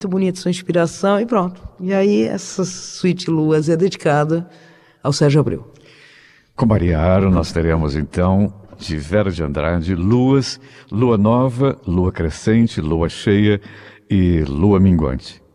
bonita sua inspiração e pronto. E aí essa suíte Luas é dedicada ao Sérgio Abreu. Com Maria Aro nós teremos então de Vera de Andrade, Luas, Lua Nova, Lua Crescente, Lua Cheia e Lua Minguante.